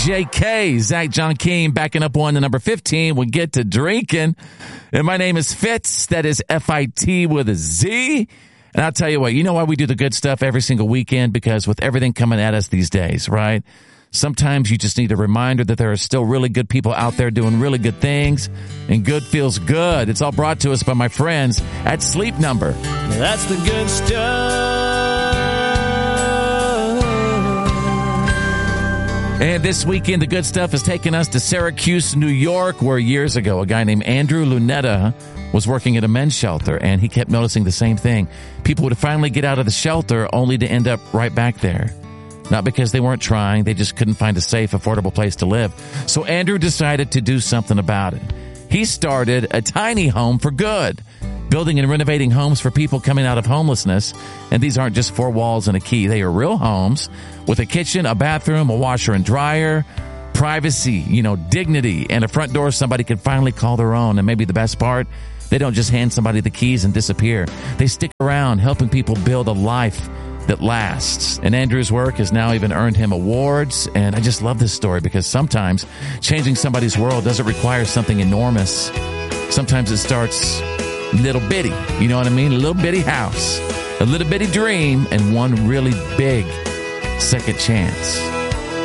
KJK, Zach John Keane, backing up one to number 15. We get to drinking. And my name is Fitz. That is F-I-T with a Z. And I'll tell you what, you know why we do the good stuff every single weekend? Because with everything coming at us these days, right? Sometimes you just need a reminder that there are still really good people out there doing really good things. And good feels good. It's all brought to us by my friends at Sleep Number. That's the good stuff. And this weekend, the good stuff has taken us to Syracuse, New York, where years ago, a guy named Andrew Lunetta was working at a men's shelter, and he kept noticing the same thing. People would finally get out of the shelter only to end up right back there. Not because they weren't trying, they just couldn't find a safe, affordable place to live. So Andrew decided to do something about it. He started a tiny home for good, building and renovating homes for people coming out of homelessness. And these aren't just 4 walls and a key. They are real homes with a kitchen, a bathroom, a washer and dryer, privacy, dignity, and a front door somebody can finally call their own. And maybe the best part, they don't just hand somebody the keys and disappear. They stick around helping people build a life that lasts. And Andrew's work has now even earned him awards. And I just love this story because sometimes changing somebody's world doesn't require something enormous. Sometimes it starts little bitty, you know what I mean? A little bitty house, a little bitty dream, and one really big second chance.